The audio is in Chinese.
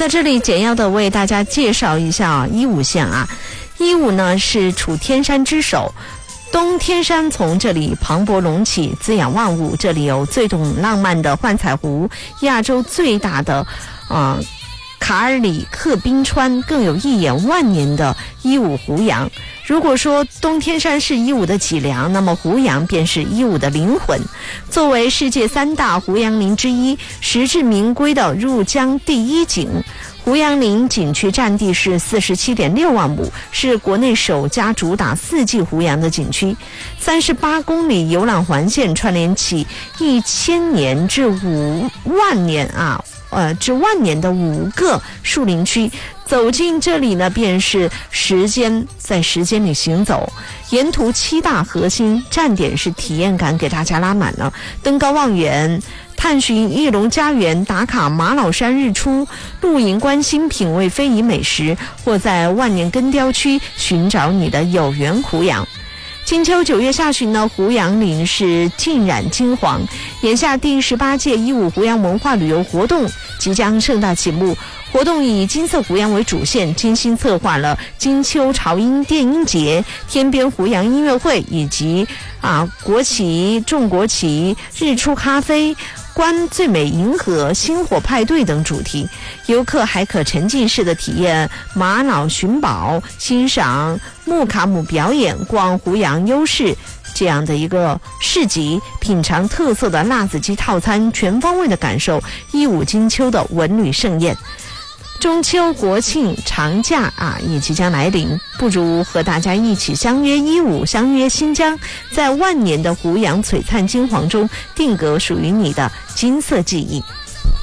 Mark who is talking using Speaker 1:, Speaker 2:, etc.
Speaker 1: 在这里简要的为大家介绍一下伊武县啊。伊武呢是处天山之首，东天山从这里磅礴隆起，滋养万物。这里有最懂浪漫的幻彩湖，亚洲最大的卡尔里克冰川，更有一眼万年的伊武湖洋。如果说东天山是伊武的脊梁，那么湖洋便是伊武的灵魂。作为世界3大湖洋林之一，实至名归的入江第一景。湖洋林景区占地是47.6万亩，是国内首家主打4季湖洋的景区。38公里游览环线串联起1000年至5万年至万年的5个树林区。走进这里呢，便是在时间里行走，沿途7大核心站点是体验感给大家拉满了。登高望远，探寻玉龙家园，打卡马老山日出，露营观星，品味非遗美食，或在万年根雕区寻找你的有缘湖洋。金秋9月下旬呢，湖洋林是浸染金黄。眼下第18届伊武湖洋文化旅游活动即将盛大启幕。活动以金色湖洋为主线，精心策划了金秋潮音电音节、天边湖洋音乐会以及国旗、重国旗、日出咖啡、观最美银河、星火派对等主题。游客还可沉浸式的体验玛瑙寻宝，欣赏木卡姆表演，逛湖洋优势这样的一个市集，品尝特色的辣子鸡套餐，全方位的感受伊武金秋的文旅盛宴。中秋、国庆、长假也即将来临，不如和大家一起相约伊武，相约新疆，在万年的湖洋璀璨金黄中定格属于你的金色记忆。